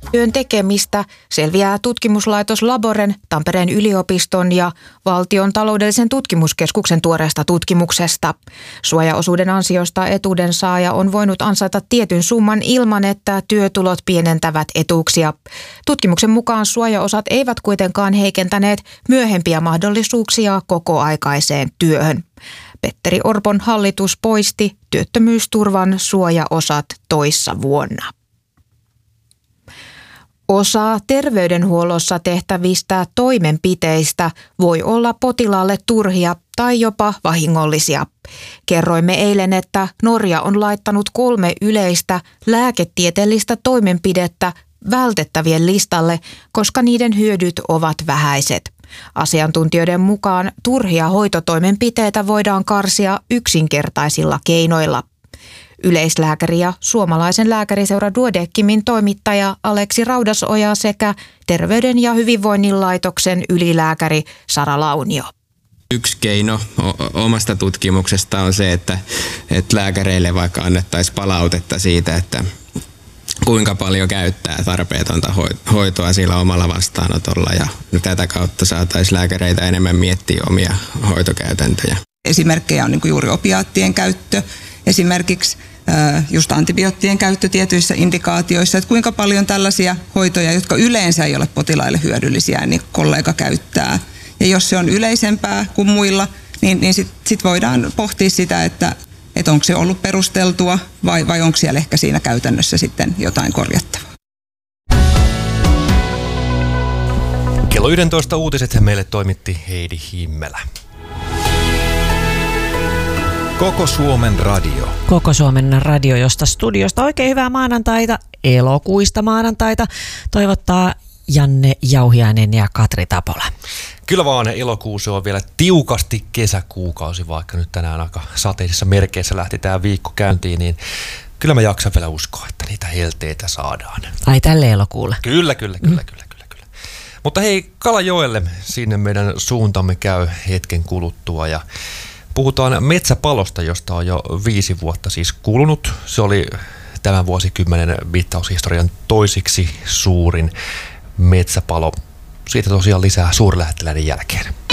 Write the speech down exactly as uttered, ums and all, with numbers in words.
Työn tekemistä selviää tutkimuslaitos Laboren, Tampereen yliopiston ja Valtion taloudellisen tutkimuskeskuksen tuoreesta tutkimuksesta. Suojaosuuden ansiosta etuuden saaja on voinut ansaita tietyn summan ilman, että työtulot pienentävät etuuksia. Tutkimuksen mukaan suojaosat eivät kuitenkaan heikentäneet myöhempiä mahdollisuuksia kokoaikaiseen työhön. Petteri Orpon hallitus poisti työttömyysturvan suojaosat toissa vuonna. Osa terveydenhuollossa tehtävistä toimenpiteistä voi olla potilaalle turhia tai jopa vahingollisia. Kerroimme eilen, että Norja on laittanut kolme yleistä lääketieteellistä toimenpidettä vältettävien listalle, koska niiden hyödyt ovat vähäiset. Asiantuntijoiden mukaan turhia hoitotoimenpiteitä voidaan karsia yksinkertaisilla keinoilla. Yleislääkäri ja suomalaisen lääkäriseura Duodecimin toimittaja Aleksi Raudasoja sekä Terveyden ja hyvinvoinnin laitoksen ylilääkäri Sara Launio. Yksi keino omasta tutkimuksesta on se, että, että lääkäreille vaikka annettaisiin palautetta siitä, että kuinka paljon käyttää tarpeetonta hoitoa sillä omalla vastaanotolla ja tätä kautta saataisiin lääkäreitä enemmän miettiä omia hoitokäytäntöjä. Esimerkkejä on niin kuin juuri opiaattien käyttö, esimerkiksi just antibioottien käyttö tietyissä indikaatioissa, että kuinka paljon tällaisia hoitoja, jotka yleensä ei ole potilaille hyödyllisiä, niin kollega käyttää. Ja jos se on yleisempää kuin muilla, niin, niin sitten sit voidaan pohtia sitä, että, että onko se ollut perusteltua vai, vai onko siellä ehkä siinä käytännössä sitten jotain korjattavaa. Kello yksitoista uutiset meille toimitti Heidi Himmelä. Koko Suomen radio. Koko Suomen radio, josta studiosta oikein hyvää maanantaita, elokuista maanantaita, toivottaa Janne Jauhiainen ja Katri Tapola. Kyllä vaan, elokuussa on vielä tiukasti kesäkuukausi, vaikka nyt tänään aika sateisissa merkeissä lähti tämä viikko käyntiin, niin kyllä mä jaksan vielä uskoa, että niitä helteitä saadaan. Ai tälle elokuulle? Kyllä, kyllä, kyllä, mm. kyllä, kyllä, kyllä. Mutta hei, Kalajoelle sinne meidän suuntamme käy hetken kuluttua ja puhutaan metsäpalosta, josta on jo viisi vuotta siis kulunut. Se oli tämän vuosikymmenen mittaushistorian toisiksi suurin metsäpalo. Siitä tosiaan lisää suurlähettiläiden jälkeen.